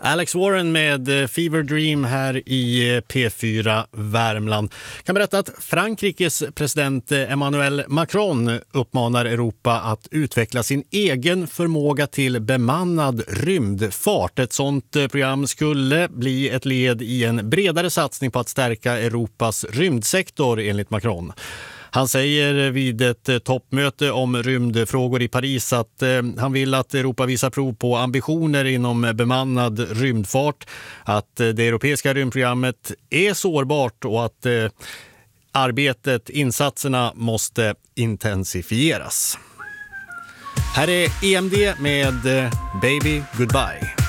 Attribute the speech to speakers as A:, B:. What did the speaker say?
A: Alex Warren med Fever Dream här i P4 Värmland. Jag kan berätta att Frankrikes president Emmanuel Macron uppmanar Europa att utveckla sin egen förmåga till bemannad rymdfart. Ett sådant program skulle bli ett led i en bredare satsning på att stärka Europas rymdsektor enligt Macron. Han säger vid ett toppmöte om rymdfrågor i Paris att han vill att Europa visar prov på ambitioner inom bemannad rymdfart, att det europeiska rymdprogrammet är sårbart och att insatserna måste intensifieras. Här är EMD med Baby Goodbye.